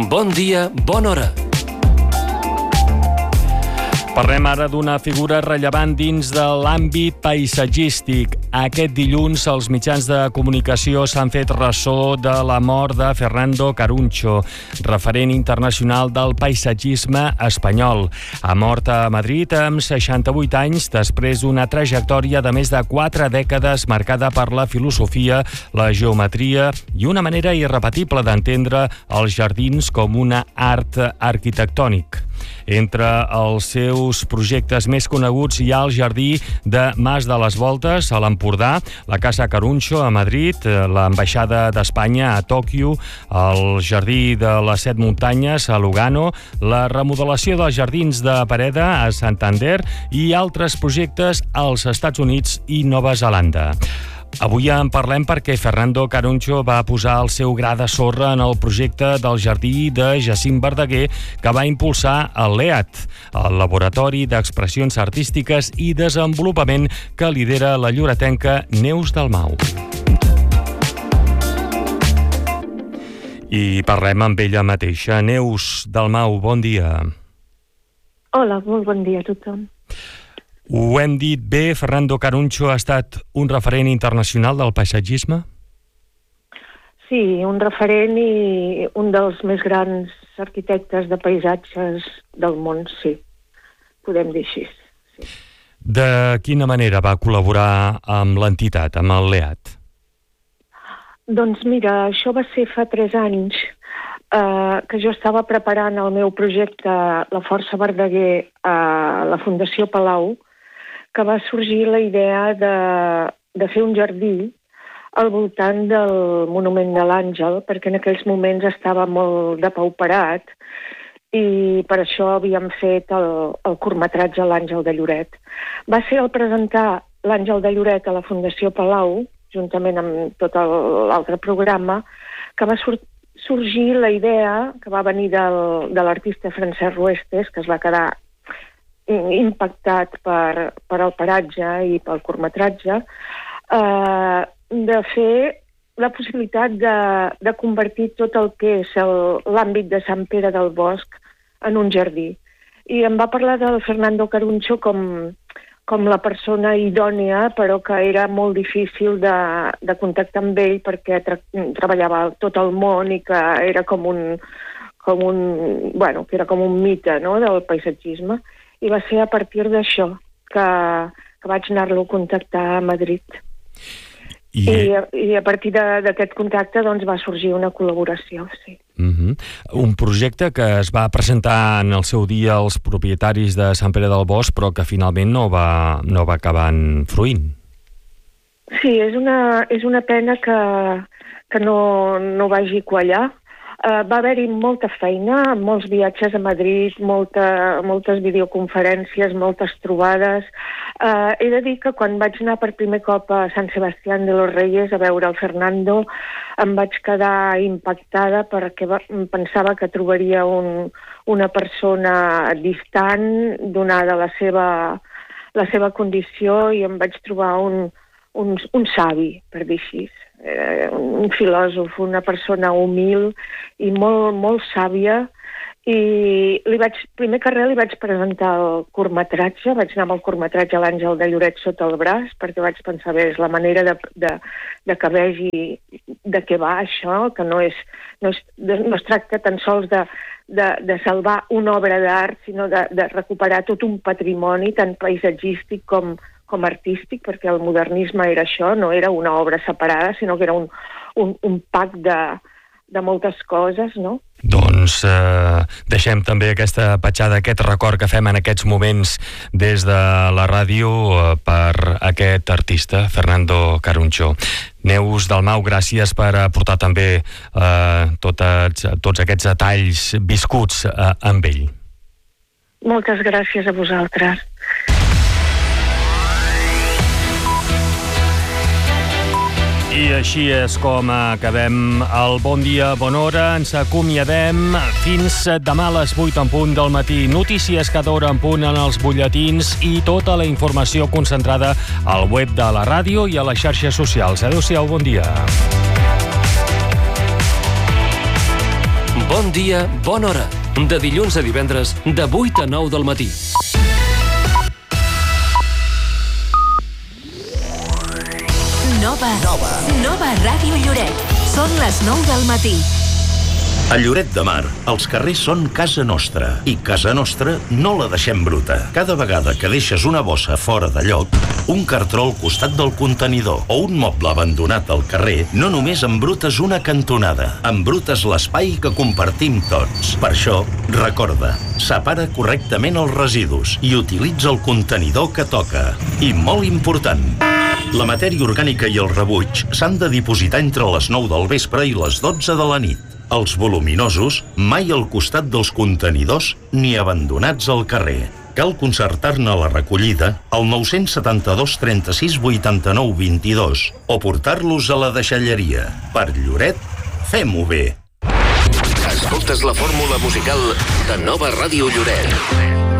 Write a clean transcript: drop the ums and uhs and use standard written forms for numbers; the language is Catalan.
Bon dia, bona hora. Parlem ara d'una figura rellevant dins de l'àmbit paisatgístic. Aquest dilluns els mitjans de comunicació s'han fet ressò de la mort de Fernando Caruncho, referent internacional del paisatgisme espanyol. Ha mort a Madrid amb 68 anys després d'una trajectòria de més de 4 dècades marcada per la filosofia, la geometria i una manera irrepetible d'entendre els jardins com un art arquitectònic. Entre els seus projectes més coneguts hi ha el Jardí de Mas de les Voltes, a l'Empordà, la Casa Caruncho, a Madrid, l'Ambaixada d'Espanya, a Tòquio, el Jardí de les Set Muntanyes, a Lugano, la remodelació dels Jardins de Pereda, a Santander, i altres projectes als Estats Units i Nova Zelanda. Avui en parlem perquè Fernando Caruncho va posar el seu gra de sorra en el projecte del Jardí de Jacint Verdaguer que va impulsar el LEAT, el Laboratori d'Expressions Artístiques i Desenvolupament que lidera la lloretenca Neus Dalmau. I parlem amb ella mateixa. Neus Dalmau, bon dia. Hola, molt bon dia a tothom. Ho hem dit bé, Fernando Caruncho ha estat un referent internacional del paisatgisme? Sí, un referent i un dels més grans arquitectes de paisatges del món, sí. Podem dir així. Sí. De quina manera va col·laborar amb l'entitat, amb el LEAT? Doncs mira, això va ser fa 3 anys que jo estava preparant el meu projecte La Força Verdaguer a la Fundació Palau, que va sorgir la idea de fer un jardí al voltant del Monument de l'Àngel, perquè en aquells moments estava molt depauperat i per això havíem fet el curtmetratge L'Àngel de Lloret. Va ser al presentar L'Àngel de Lloret a la Fundació Palau, juntament amb tot l'altre programa, que va sorgir la idea, que va venir de l'artista Francesc Ruestes, que es va quedar impactat per el paratge i pel curtmetratge, de fer la possibilitat de convertir tot el que és l'àmbit de Sant Pere del Bosc en un jardí. I em va parlar del Fernando Caruncho com la persona idònia, però que era molt difícil de contactar amb ell perquè treballava tot el món i que era com un mite, no?, del paisatgisme. I va ser a partir d'això que vaig anar-lo a contactar a Madrid. I a partir d'aquest contacte doncs, va sorgir una col·laboració, sí. Un projecte que es va presentar en el seu dia als propietaris de Sant Pere del Bosc, però que finalment no va acabar fruint. Sí, és una pena que no vagi quallar. Va haver-hi molta feina, molts viatges a Madrid, moltes videoconferències, moltes trobades. He de dir que quan vaig anar per primer cop a Sant Sebastián de los Reyes a veure el Fernando em vaig quedar impactada perquè pensava que trobaria una persona distant, donada la seva condició, i em vaig trobar un savi, per dir així. Un filòsof, una persona humil i molt, molt sàvia, i primer que res li vaig presentar el curtmetratge, vaig anar amb el curtmetratge L'Àngel de Lloret sota el braç, perquè vaig pensar, bé, és la manera de que vegi de què va això, que no es tracta tan sols de salvar una obra d'art, sinó de recuperar tot un patrimoni tant paisatgístic com artístic, perquè el modernisme era això, no era una obra separada, sinó que era un pack de moltes coses, no? Doncs deixem també aquesta petjada, aquest record que fem en aquests moments des de la ràdio per aquest artista, Fernando Caruncho. Neus Dalmau, gràcies per aportar també tots aquests detalls viscuts amb ell. Moltes gràcies a vosaltres. I així és com acabem el Bon Dia, Bona Hora. Ens acomiadem fins demà a les 8 en punt del matí. Notícies cada hora en punt en els butlletins i tota la informació concentrada al web de la ràdio i a les xarxes socials. Adéu-siau, bon dia. Bon Bon dia, bona hora. De dilluns a divendres, de 8 a 9 del matí. Nova Ràdio Lloret. Són les 9 del matí. A Lloret de Mar, els carrers són casa nostra. I casa nostra no la deixem bruta. Cada vegada que deixes una bossa fora de lloc, un cartró al costat del contenidor o un moble abandonat al carrer, no només embrutes una cantonada, embrutes l'espai que compartim tots. Per això, recorda, separa correctament els residus i utilitza el contenidor que toca. I molt important, la matèria orgànica i el rebuig s'han de dipositar entre les 9 del vespre i les 12 de la nit. Els voluminosos, mai al costat dels contenidors ni abandonats al carrer. Cal concertar-ne la recollida al 972 36 89 22 o portar-los a la deixalleria. Per Lloret, fem-ho bé. Escoltes la fórmula musical de Nova Ràdio Lloret.